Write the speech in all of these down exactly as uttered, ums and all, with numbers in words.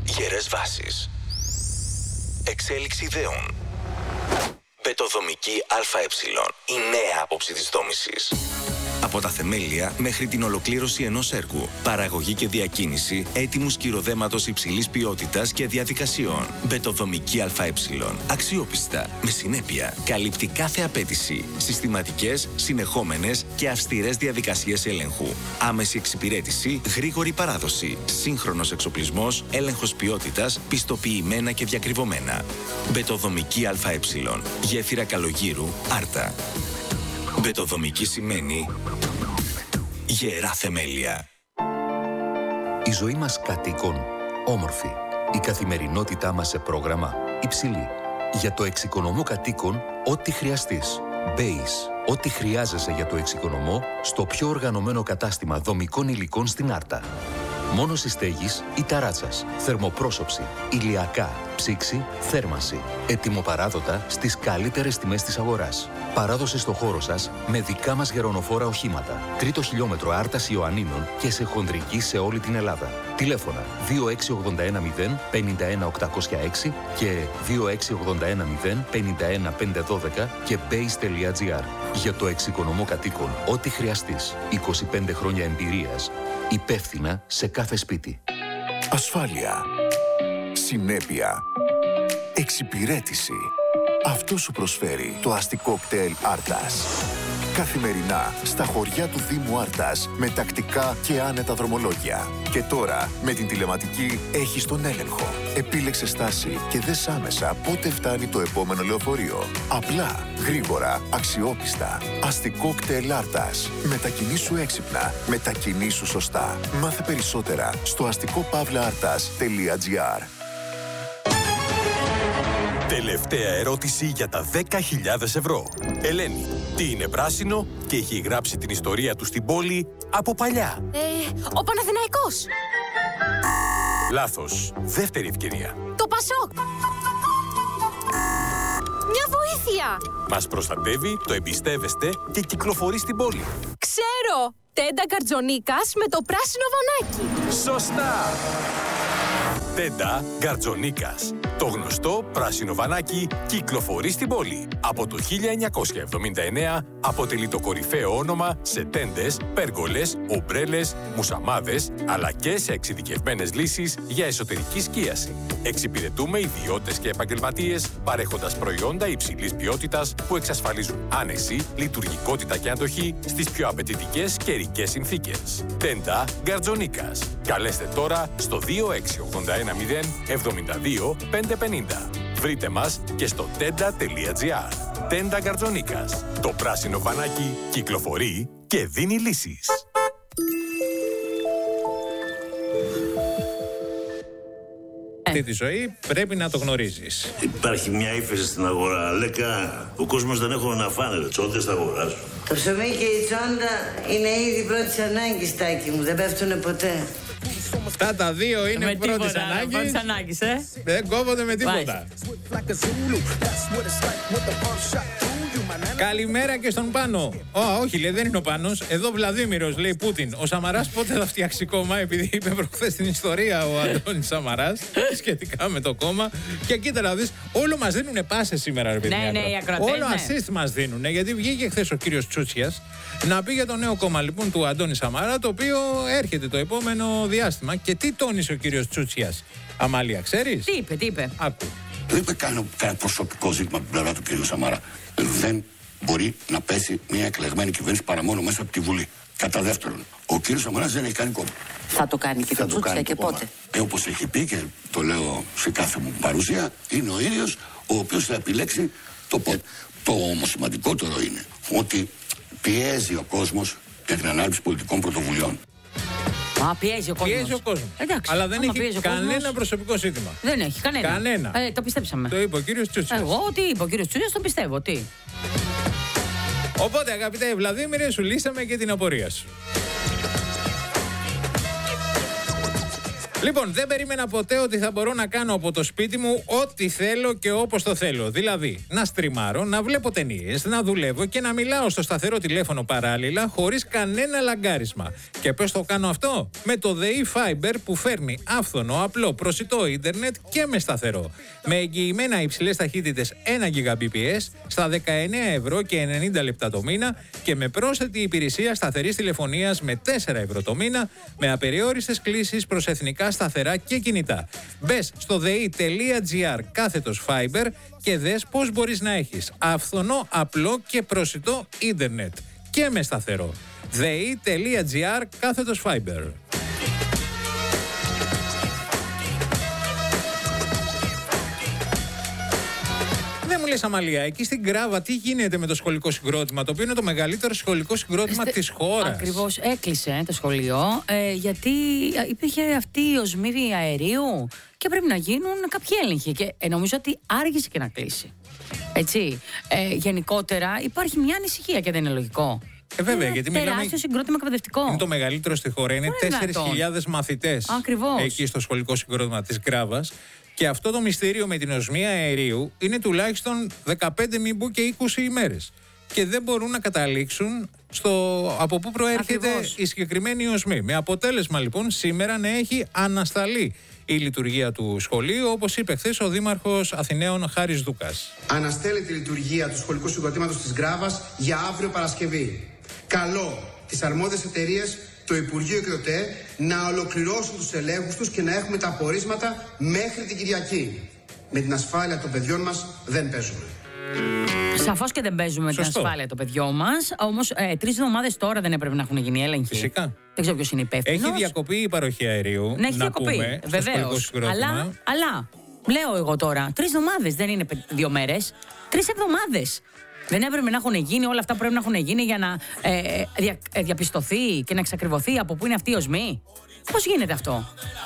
Γερές βάσεις. Εξέλιξη ιδεών. Μπετοδομική ΑΕ. Η νέα άποψη της δόμησης. Από τα θεμέλια μέχρι την ολοκλήρωση ενός έργου. Παραγωγή και διακίνηση έτοιμου σκυροδέματος υψηλής ποιότητας και διαδικασιών. Μπετοδομική ΑΕ. Αξιόπιστα, με συνέπεια. Καλύπτει κάθε απέτηση. Συστηματικές, συνεχόμενες και αυστηρές διαδικασίες ελέγχου. Άμεση εξυπηρέτηση, γρήγορη παράδοση. Σύγχρονος εξοπλισμός, έλεγχος ποιότητας, πιστοποιημένα και διακριβωμένα. Μπετοδομική ΑΕ. Γέφυρα Καλογύρου, Άρτα. Μπετοδομική σημαίνει γερά θεμέλια. Η ζωή μας κατοίκων, όμορφη. Η καθημερινότητά μας σε πρόγραμμα, υψηλή. Για το εξοικονομό κατοίκων, ό,τι χρειαστείς. Base. Ό,τι χρειάζεσαι για το εξοικονομό στο πιο οργανωμένο κατάστημα δομικών υλικών στην Άρτα. Μόνος στέγης ή ταράτσας, θερμοπρόσωψη, ηλιακά, ψήξη, θέρμανση. Ετοιμοπαράδοτα στις καλύτερες τιμές της αγοράς. Παράδοση στο χώρο σας με δικά μας γερονοφόρα οχήματα. Τρίτο χιλιόμετρο Άρτας Ιωαννίνων και σε χοντρική σε όλη την Ελλάδα. Τηλέφωνα δύο έξι ογδόντα ένα μηδέν πενήντα ένα οκτακόσια έξι και δύο έξι ογδόντα ένα μηδέν πενήντα ένα πεντακόσια δώδεκα και base τελεία gr. Για το εξοικονομό κατοίκων, ό,τι χρειαστείς. είκοσι πέντε χρόνια εμπειρίας. Υπεύθυνα σε κάθε σπίτι. Ασφάλεια. Συνέπεια. Εξυπηρέτηση. Αυτό σου προσφέρει το αστικό κτέλ Άρτας. Καθημερινά στα χωριά του Δήμου Άρτας με τακτικά και άνετα δρομολόγια. Και τώρα με την τηλεματική έχεις τον έλεγχο. Επίλεξε στάση και δες άμεσα πότε φτάνει το επόμενο λεωφορείο. Απλά, γρήγορα, αξιόπιστα. Αστικό κτέλ Άρτας. Μετακινήσου έξυπνα. Μετακινήσου σωστά. Μάθε περισσότερα στο αστικό παύλα άρτας τελεία gr. Τελευταία ερώτηση για τα δέκα χιλιάδες ευρώ. Ελένη, τι είναι πράσινο και έχει γράψει την ιστορία του στην πόλη από παλιά? Ε, ο Παναθηναϊκός. Λάθος. Δεύτερη ευκαιρία. Το Πασόκ. Μια βοήθεια. Μας προστατεύει, το εμπιστεύεστε και κυκλοφορεί στην πόλη. Ξέρω. Τέντα Γκαρτζονίκας με το πράσινο βανάκι. Σωστά. Τέντα Γκαρτζονίκας. Το γνωστό πράσινο βανάκι κυκλοφορεί στην πόλη. Από το χίλια εννιακόσια εβδομήντα εννέα αποτελεί το κορυφαίο όνομα σε τέντες, πέργολες, ομπρέλες, μουσαμάδες, αλλά και σε εξειδικευμένες λύσεις για εσωτερική σκίαση. Εξυπηρετούμε ιδιώτες και επαγγελματίες παρέχοντας προϊόντα υψηλής ποιότητας που εξασφαλίζουν άνεση, λειτουργικότητα και αντοχή στις πιο απαιτητικές καιρικές συνθήκες. Τέντα Γκαρτζονίκας. Καλέστε τώρα στο δύο έξι ογδόντα ένα μηδέν εβδομήντα δύο πεντακόσια πενήντα. Βρείτε μας και στο τέντα τελεία gr. Τέντα Γκαρτζονίκας. Το πράσινο βανάκι κυκλοφορεί και δίνει λύσεις. Αυτή τη ζωή πρέπει να το γνωρίζεις. Υπάρχει μια ύφεση στην αγορά. Λέκα, ο κόσμος δεν έχουν να φάνε. Τσόντες θα αγοράσουν. Το ψωμί και η τσόντα είναι ήδη πρώτης ανάγκης, Τάκη μου. Δεν πέφτουνε ποτέ. Αυτά τα δύο είναι πρώτης ανάγκης. Πρώτης ανάγκης, ε. Δεν κόβονται με τίποτα. Καλημέρα και στον Πάνο. Ω, όχι, λέει, δεν είναι ο Πάνος. Εδώ Βλαδίμηρος, λέει Πούτιν. Ο Σαμαράς πότε θα φτιάξει κόμμα, επειδή είπε προχθές την ιστορία ο Αντώνης Σαμαράς σχετικά με το κόμμα. Και κοίτα να δεις, όλο μας δίνουν πάσες σήμερα, ρε παιδιά. Ναι, ναι, οι ακροατές, όλο ναι. assist μας δίνουν. Γιατί βγήκε χθες ο κύριος Τσούτσιας να πει για το νέο κόμμα λοιπόν του Αντώνη Σαμαρά, το οποίο έρχεται το επόμενο διάστημα. Και τι τόνισε ο κύριος Τσούτσιας, Αμάλια, ξέρεις? Τι είπε, τι είπε. Άκου. Δεν είπε κανένα προσωπικό ζήτημα από την πλευρά του κ. Σαμαρά. Δεν μπορεί να πέσει μια εκλεγμένη κυβέρνηση παρά μόνο μέσα από τη Βουλή. Κατά δεύτερον, ο κ. Σαμαράς δεν έχει κάνει κόμμα. Θα το κάνει και το Τσούτσια και πότε. Ε, όπως έχει πει και το λέω σε κάθε μου παρουσία, είναι ο ίδιος ο οποίος θα επιλέξει το πότε. Το όμως σημαντικότερο είναι ότι πιέζει ο κόσμος για την ανάληψη πολιτικών πρωτοβουλειών. Α, πιέζει ο κόσμος. Πιέζει ο κόσμος. Εντάξει, αλλά δεν έχει κανένα κόσμος, προσωπικό ζήτημα. Δεν έχει κανένα. Κανένα. Ε, το πιστέψαμε. Το είπε ο κύριος Τσούτσιας. Εγώ τι είπε ο κύριος Τσούτσιας, το πιστεύω. Τι. Οπότε, αγαπητέ Βλαδίμηρε, σου λύσαμε και την απορία σου. Λοιπόν, δεν περίμενα ποτέ ότι θα μπορώ να κάνω από το σπίτι μου ό,τι θέλω και όπως το θέλω. Δηλαδή, να στριμάρω, να βλέπω ταινίες, να δουλεύω και να μιλάω στο σταθερό τηλέφωνο παράλληλα, χωρίς κανένα λαγκάρισμα. Και πώς το κάνω αυτό? Με το ΔΕΗ Fiber που φέρνει άφθονο, απλό, προσιτό ίντερνετ και με σταθερό. Με εγγυημένα υψηλές ταχύτητες ένα γιγαμπιτ στα δεκαεννέα ευρώ και ενενήντα λεπτά το μήνα και με πρόσθετη υπηρεσία σταθερής τηλεφωνίας με τέσσερα ευρώ το μήνα, με απεριόριστες κλήσεις προς εθνικά σταθερά και κινητά. Μπες στο δei.gr κάθετος Fiber και δες πώς μπορείς να έχεις αυθονό, απλό και προσιτό ίντερνετ και με σταθερό. δei.gr κάθετος Fiber. Δεν μου λες, Αμαλία, εκεί στην Γκράβα τι γίνεται με το σχολικό συγκρότημα, το οποίο είναι το μεγαλύτερο σχολικό συγκρότημα Στε... της χώρας? Ακριβώς, έκλεισε το σχολείο, ε, γιατί υπήρχε αυτή η οσμήρη αερίου και πρέπει να γίνουν κάποιοι έλεγχοι και ε, νομίζω ότι άργησε και να κλείσει. Έτσι, ε, γενικότερα υπάρχει μια ανησυχία και δεν είναι λογικό. Ε, βέβαια, είναι γιατί τεράστιο μιλάμε... συγκρότημα εκπαιδευτικό. Είναι το μεγαλύτερο στη χώρα, είναι τέσσερις χιλιάδες μαθητές. Ακριβώς. Εκεί στο σχολικό συγκρότημα της Γκράβας. Και αυτό το μυστήριο με την οσμία αερίου είναι τουλάχιστον δεκαπέντε μην πω και είκοσι ημέρες. Και δεν μπορούν να καταλήξουν στο από πού προέρχεται Ακριβώς. η συγκεκριμένη οσμή. Με αποτέλεσμα λοιπόν σήμερα να έχει ανασταλεί η λειτουργία του σχολείου, όπως είπε χθες ο Δήμαρχος Αθηναίων Χάρης Δούκας. Αναστέλει τη λειτουργία του σχολικού συγκροτήματος της Γκράβας για αύριο Παρασκευή. Καλό τις αρμόδιες εταιρείες, το Υπουργείο και το ΤΕ να ολοκληρώσουν τους ελέγχους τους και να έχουμε τα απορίσματα μέχρι την Κυριακή. Με την ασφάλεια των παιδιών μας δεν παίζουμε. Σαφώς και δεν παίζουμε Σωστό. την ασφάλεια των παιδιών μας. Όμως ε, τρεις εβδομάδες τώρα δεν έπρεπε να έχουν γίνει έλεγχοι. Φυσικά. Δεν ξέρω ποιος είναι υπεύθυνος. Έχει διακοπεί η παροχή αερίου. Ναι, έχει να διακοπεί. Πούμε, βεβαίως. Αλλά, αλλά, λέω εγώ τώρα, τρεις εβδομάδες δεν είναι δύο μέρες. Τρεις εβδομάδες. Δεν έπρεπε να έχουν γίνει όλα αυτά που πρέπει να έχουν γίνει για να ε, δια, ε, διαπιστωθεί και να εξακριβωθεί από πού είναι αυτή η οσμή? Πώς γίνεται αυτό?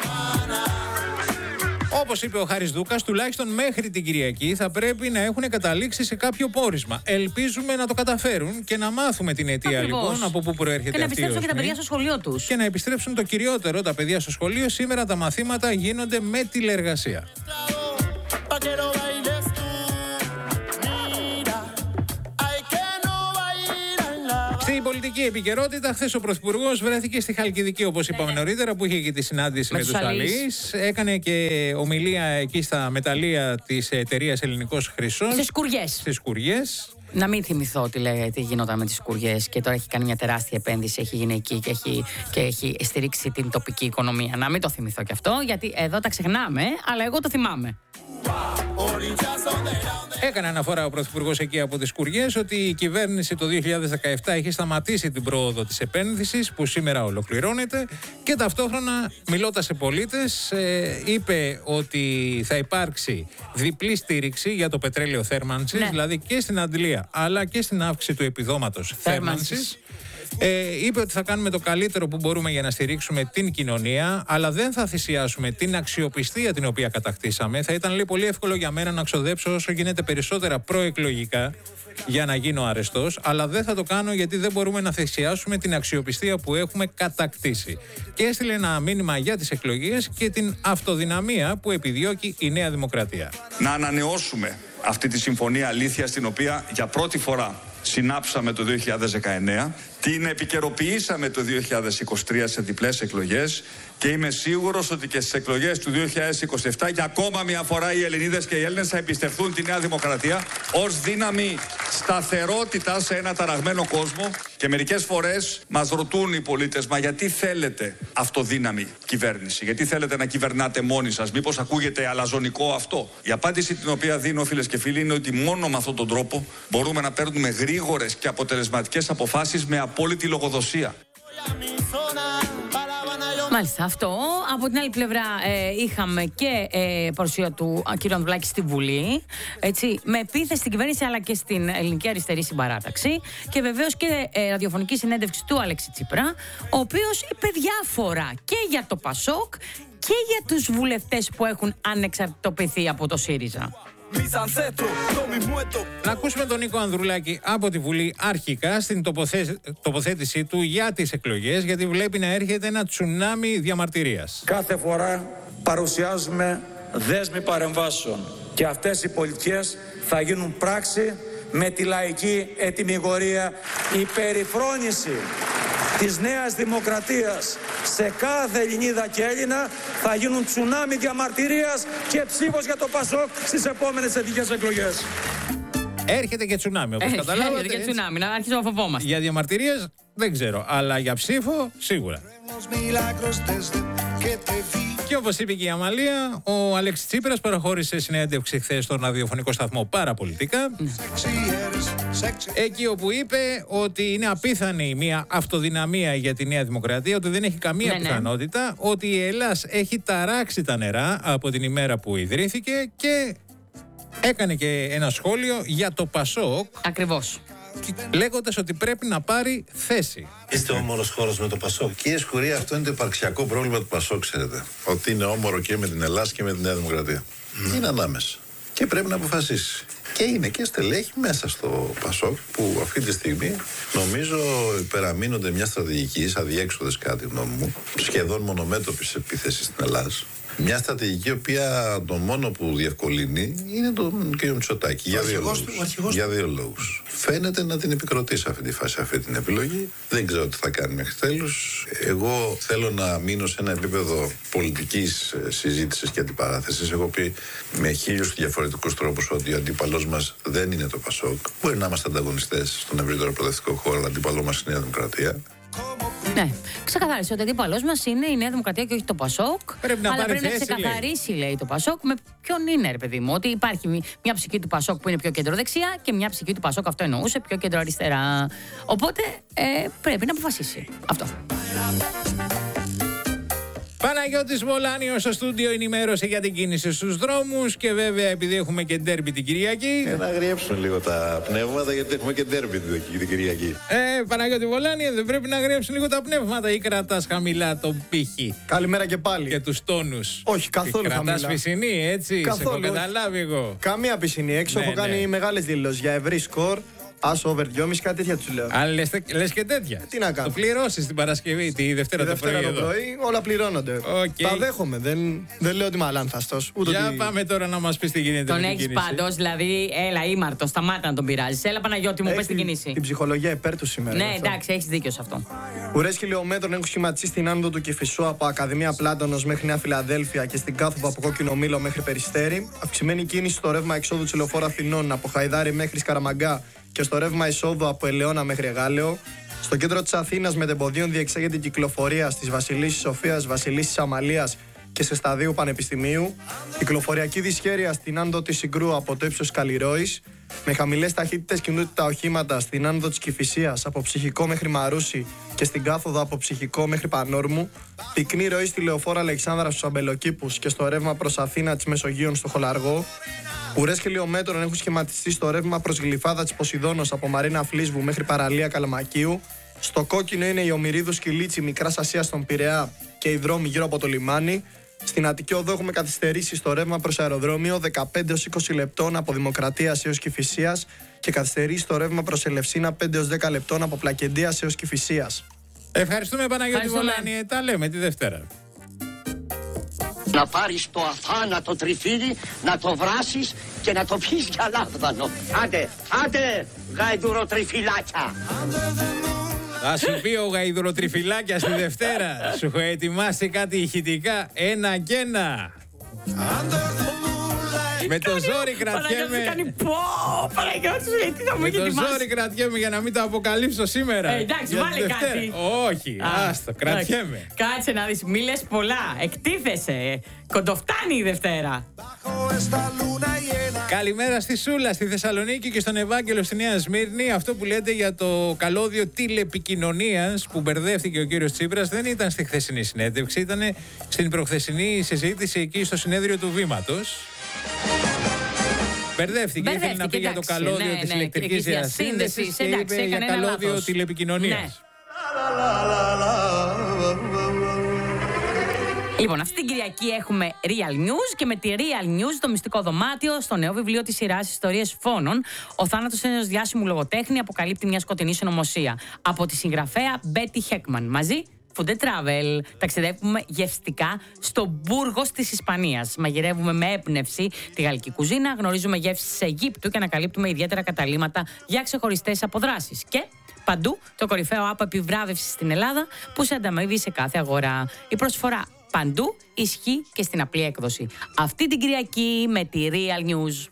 Όπως είπε ο Χάρης Δούκας, τουλάχιστον μέχρι την Κυριακή θα πρέπει να έχουν καταλήξει σε κάποιο πόρισμα. Ελπίζουμε να το καταφέρουν και να μάθουμε την αιτία Ακριβώς. λοιπόν από πού προέρχεται αυτή η οσμή. Και να επιστρέψουν και τα παιδιά στο σχολείο τους. Και να επιστρέψουν το κυριότερο, τα παιδιά στο σχολείο. Σήμερα τα μαθήματα γίνονται με τηλεεργασία. Στην πολιτική επικαιρότητα, χθες ο Πρωθυπουργός βρέθηκε στη Χαλκιδική, όπως είπαμε νωρίτερα, που είχε και τη συνάντηση με, με τους αλλοίς. Έκανε και ομιλία εκεί στα μεταλλεία της εταιρείας Ελληνικός Χρυσός. Στις Σκουριές. Στις Σκουριές. Να μην θυμηθώ τι, λέει, τι γινόταν με τις Σκουριές και τώρα έχει κάνει μια τεράστια επένδυση, έχει γίνει εκεί και έχει, και έχει στηρίξει την τοπική οικονομία. Να μην το θυμηθώ κι αυτό, γιατί εδώ τα ξεχνάμε, αλλά εγώ το θυμάμαι. Έκανε αναφορά ο Πρωθυπουργός εκεί από τις Σκουριές ότι η κυβέρνηση το δύο χιλιάδες δεκαεπτά έχει σταματήσει την πρόοδο της επένδυσης που σήμερα ολοκληρώνεται και ταυτόχρονα μιλώντας σε πολίτες ε, είπε ότι θα υπάρξει διπλή στήριξη για το πετρέλαιο θέρμανσης, ναι. δηλαδή και στην αντλία αλλά και στην αύξηση του επιδόματος θέρμανσης. Ε, είπε ότι θα κάνουμε το καλύτερο που μπορούμε για να στηρίξουμε την κοινωνία, αλλά δεν θα θυσιάσουμε την αξιοπιστία την οποία κατακτήσαμε. Θα ήταν, λέει, πολύ εύκολο για μένα να ξοδέψω όσο γίνεται περισσότερα προεκλογικά για να γίνω αρεστός, αλλά δεν θα το κάνω γιατί δεν μπορούμε να θυσιάσουμε την αξιοπιστία που έχουμε κατακτήσει. Και έστειλε ένα μήνυμα για τις εκλογές και την αυτοδυναμία που επιδιώκει η Νέα Δημοκρατία. Να ανανεώσουμε αυτή τη συμφωνία αλήθειας, την οποία για πρώτη φορά συνάψαμε το δύο χιλιάδες δεκαεννέα, την επικαιροποιήσαμε το δύο χιλιάδες είκοσι τρία σε διπλές εκλογές και είμαι σίγουρος ότι και στις εκλογές του δύο χιλιάδες είκοσι επτά για ακόμα μια φορά οι Ελληνίδες και οι Έλληνες θα εμπιστευτούν τη Νέα Δημοκρατία ως δύναμη σταθερότητα σε ένα ταραγμένο κόσμο. Και μερικές φορές μας ρωτούν οι πολίτες, μα γιατί θέλετε αυτοδύναμη κυβέρνηση, γιατί θέλετε να κυβερνάτε μόνοι σας, μήπως ακούγεται αλαζονικό αυτό? Η απάντηση την οποία δίνω, φίλες και φίλοι, είναι ότι μόνο με αυτόν τον τρόπο μπορούμε να παίρνουμε γρήγορες και αποτελεσματικές αποφάσεις με απόλυτη λογοδοσία. Μάλιστα, αυτό. Από την άλλη πλευρά ε, είχαμε και ε, παρουσία του κ. Ανδρουλάκη στη Βουλή, έτσι, με επίθεση στην κυβέρνηση αλλά και στην Ελληνική Αριστερή Συμπαράταξη και βεβαίως και ε, ραδιοφωνική συνέντευξη του Αλέξη Τσίπρα, ο οποίος είπε διάφορα και για το Πασόκ και για τους βουλευτές που έχουν ανεξαρτητοποιηθεί από το ΣΥΡΙΖΑ. Να ακούσουμε τον Νίκο Ανδρουλάκη από τη Βουλή αρχικά στην τοποθέ... τοποθέτησή του για τις εκλογές, γιατί βλέπει να έρχεται ένα τσουνάμι διαμαρτυρίας. Κάθε φορά παρουσιάζουμε δέσμη παρεμβάσεων και αυτές οι πολιτικές θα γίνουν πράξη με τη λαϊκή ετυμηγορία. Η περιφρόνηση της Νέας Δημοκρατίας σε κάθε Ελληνίδα και Έλληνα θα γίνουν τσουνάμι διαμαρτυρίας και ψήφος για το Πασόκ στις επόμενες εθνικές εκλογές. Έρχεται και τσουνάμι, όπως καταλάβατε. Έρχεται και τσουνάμι, να αρχίσουμε να φοβόμαστε. Για διαμαρτυρίες δεν ξέρω, αλλά για ψήφο σίγουρα. Και όπως είπε και η Αμαλία, ο Αλέξης Τσίπρας παραχώρησε συνέντευξη χθες στον ραδιοφωνικό σταθμό Παραπολιτικά. Εκεί όπου είπε ότι είναι απίθανη μια αυτοδυναμία για τη Νέα Δημοκρατία, ότι δεν έχει καμία ναι, πιθανότητα, ναι. ότι η Ελλάς έχει ταράξει τα νερά από την ημέρα που ιδρύθηκε και έκανε και ένα σχόλιο για το Πασόκ. Ακριβώς. Λέγοντας ότι πρέπει να πάρει θέση. Είστε όμορος χώρος με το Πασόκ. Κύριε Σκουρία, αυτό είναι το υπαρξιακό πρόβλημα του Πασόκ, ξέρετε. Ότι είναι όμορο και με την Ελλάδα και με τη Νέα Δημοκρατία. Mm. Είναι ανάμεσα. Και πρέπει να αποφασίσει. Και είναι και στελέχη μέσα στο Πασόκ που αυτή τη στιγμή νομίζω υπεραμείνονται μια στρατηγική αδιέξοδες, κάτι γνώμη μου, σχεδόν μονομέτωπης επίθεσης στην Ελλάδα. Μια στρατηγική, η οποία το μόνο που διευκολύνει είναι τον κ. Μητσοτάκη. Για δύο λόγους. Για δύο λόγους. Φαίνεται να την επικροτεί σε αυτή τη φάση αυτή την επιλογή. Δεν ξέρω τι θα κάνει μέχρι τέλους. Εγώ θέλω να μείνω σε ένα επίπεδο πολιτικής συζήτησης και αντιπαράθεσης. Έχω πει με χίλιους διαφορετικούς τρόπους ότι ο αντίπαλός μας δεν είναι το Πασόκ. Μπορεί να είμαστε ανταγωνιστές στον ευρύτερο προοδευτικό χώρο, αλλά αντίπαλό μας είναι η Νέα Δημοκρατία. Ναι, ξεκαθάρισε ότι ο αντίπαλός μας είναι η Νέα Δημοκρατία και όχι το Πασόκ. Πρέπει να αλλά πάρει πρέπει θέση, να ξεκαθαρίσει, λέει. λέει το Πασόκ, με ποιον είναι, ρε παιδί μου. Ότι υπάρχει μια ψυχή του Πασόκ που είναι πιο κεντροδεξιά και μια ψυχή του Πασόκ, αυτό εννοούσε, πιο κεντροαριστερά. Οπότε ε, πρέπει να αποφασίσει. Αυτό. Παναγιώτης Βολάνιος στο στούντιο, ενημέρωσε για την κίνηση στους δρόμους και βέβαια επειδή έχουμε και ντέρμπι την Κυριακή. Ε, να αγριέψουν λίγο τα πνεύματα, γιατί έχουμε και ντέρμπι την Κυριακή. Ε, Παναγιώτη Βολάνιο, δεν πρέπει να αγριέψουν λίγο τα πνεύματα ή κρατάς χαμηλά τον πύχη? Καλημέρα και πάλι. Και τους τόνους. Όχι, καθόλου και χαμηλά. Κρατάς πισινή, έτσι. Καθόλου. Σε έχω καταλάβει εγώ. Καμία πισινή. Έξω ναι, έχω ναι. κάνει μεγάλες δηλώσεις για ευρύ σκορ. Άσο over δυόμισι, κάτι τέτοια του λέω. Αλλά λες, λες και τέτοια. Τι να κάνω. Το πληρώσεις την Παρασκευή, τη Δευτέρα, τη Δευτέρα το πρωί. Το πρωί όλα πληρώνονται. Okay. Τα δέχομαι. Δεν, δεν λέω ότι είμαι αλάνθαστος. Για ότι... πάμε τώρα να μας πεις τι γίνεται. Τον έχεις πάντως, δηλαδή, έλα ήμαρτο, σταμάτα να τον πειράζεις. Έλα Παναγιώτη μου, πες την κίνηση. Την ψυχολογία υπέρ του σήμερα. Ναι, εντάξει, έχεις δίκιο σε αυτό. Ουρές χιλιόμετρων έχουν σχηματιστεί στην άνοδο του Κηφισού από Ακαδημία Πλάτωνος μέχρι Νέα Φιλαδέλφια και στην κάθοδο από Κόκκινο Μήλο μέχρι Περιστέρι. Αυξημένη κίνηση στο ρεύμα εξόδου του Λεωφόρου Αθηνών από Χαϊδάρι μέχρι Σκαραμαγκά και στο ρεύμα εισόδου από Ελαιώνα μέχρι Εγάλεο. Στο κέντρο της Αθήνας με τεμποδίων διεξάγεται η κυκλοφορία στις Βασιλίσσης Σοφίας, Βασιλίσσης Αμαλίας και σε Σταδίου Πανεπιστημίου. Κυκλοφοριακή δυσχέρεια στην άνοδο της Συγκρού από το ύψος Καλλιρόης. Με χαμηλές ταχύτητες κινούνται τα οχήματα στην άνοδο της Κηφισίας από Ψυχικό μέχρι Μαρούσι και στην κάθοδο από Ψυχικό μέχρι Πανόρμου. Πυκνή ροή στη Λεωφόρο Αλεξάνδρα στους Αμπελοκήπους και στο ρεύμα προς Αθήνα της Μεσογείων στο Χολαργό. Ουρές χιλιόμετρων έχουν σχηματιστεί στο ρεύμα προς Γλυφάδα της Ποσειδώνος από Μαρίνα Φλίσβου μέχρι Παραλία Καλαμακίου. Στο κόκκινο είναι η Ομηρίδου Σκυλίτσι Μικράς Ασίας στον Πειραιά και οι δρόμοι γύρω από το λιμάνι. Στην Αττική Οδό έχουμε καθυστερήσει στο ρεύμα προς αεροδρόμιο δεκαπέντε έως είκοσι λεπτών από Δημοκρατίας έως Κηφισίας και καθυστερήσει στο ρεύμα προς Ελευσίνα πέντε έως δέκα λεπτών από Πλακεντίας έως Κηφισίας. Ευχαριστούμε Παναγιώτη Βολάνη. Τα λέμε τη Δευτέρα. Να πάρεις το αθάνατο τριφύλι, να το βράσεις και να το πιεις για λάβδανο. Άντε, άντε, γαϊδουροτριφυλάκια. Θα σου πει ο γαϊδουροτριφυλάκια στη Δευτέρα. Σου έχω ετοιμάσει κάτι ηχητικά. Ένα και ένα. Με το ζόρι κρατιέμαι. Με το ζόρι κρατιέμαι για να μην το αποκαλύψω σήμερα. Ε, εντάξει, βάλε κάτι. Όχι, άστο, κρατιέμαι. Κάτσε να δεις, μη λες πολλά. Εκτίθεσαι. Κοντοφτάνει η Δευτέρα. Καλημέρα στη Σούλα, στη Θεσσαλονίκη και στον Ευάγγελο στη Νέα Σμύρνη. Αυτό που λέτε για το καλώδιο τηλεπικοινωνίας που μπερδεύτηκε ο κύριος Τσίπρας δεν ήταν στη χθεσινή συνέντευξη, ήταν στην προχθεσινή συζήτηση εκεί στο συνέδριο του Βήματος. Μπερδεύτηκε, ήθελε να πει για το καλώδιο ναι, της ναι, ηλεκτρικής διασύνδεσης και είπε για καλώδιο λάθος. Τηλεπικοινωνίας. Ναι. Λοιπόν, αυτή την Κυριακή έχουμε Real News και με τη Real News το μυστικό δωμάτιο στο νέο βιβλίο της σειράς Ιστορίες Φόνων. Ο θάνατος ενός διάσημου λογοτέχνη αποκαλύπτει μια σκοτεινή συνωμοσία. Από τη συγγραφέα Μπέτι Χέκμαν. Μαζί Food and Travel. Ταξιδεύουμε γευστικά στο Μπούργος της Ισπανίας. Μαγειρεύουμε με έμπνευση τη γαλλική κουζίνα, γνωρίζουμε γεύσεις της Αιγύπτου και ανακαλύπτουμε ιδιαίτερα καταλύματα για ξεχωριστές αποδράσεις. Και παντού το κορυφαίο app επιβράβευσης στην Ελλάδα που σε ανταμείβει σε κάθε αγορά. Η προσφορά παντού ισχύει και στην απλή έκδοση. Αυτή την Κυριακή με τη Real News.